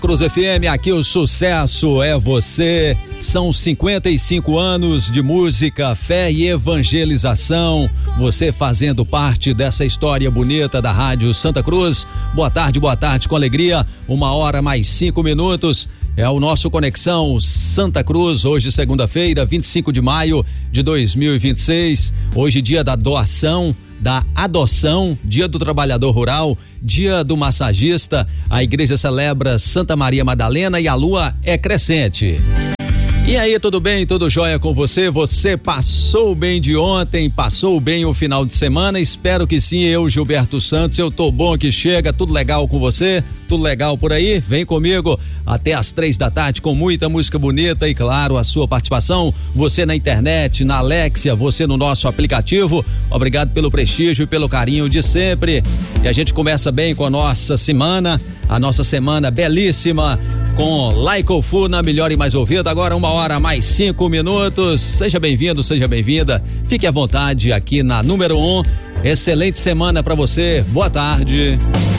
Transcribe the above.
Cruz FM, aqui o sucesso é você. São 55 anos de música, fé e evangelização. Você fazendo parte dessa história bonita da Rádio Santa Cruz. Boa tarde com alegria. 1h mais 5 minutos. É o nosso Conexão Santa Cruz, hoje segunda-feira, 25 de maio de 2026. Hoje dia da doação, da adoção, dia do trabalhador rural, dia do massagista. A igreja celebra Santa Maria Madalena e a lua é crescente. E aí, tudo bem? Tudo jóia com você? Você passou bem de ontem? Passou bem o final de semana? Espero que sim. Eu, Gilberto Santos, eu tô bom que chega. Tudo legal com você? Tudo legal por aí? Vem comigo até às 3 da tarde com muita música bonita e, claro, a sua participação. Você na internet, na Alexia, você no nosso aplicativo. Obrigado pelo prestígio e pelo carinho de sempre. E a gente começa bem com a nossa semana belíssima, com Like Fu na melhor e mais ouvida. Agora 1h mais 5 minutos. Seja bem-vindo, seja bem-vinda. Fique à vontade aqui na número 1. Excelente semana para você. Boa tarde.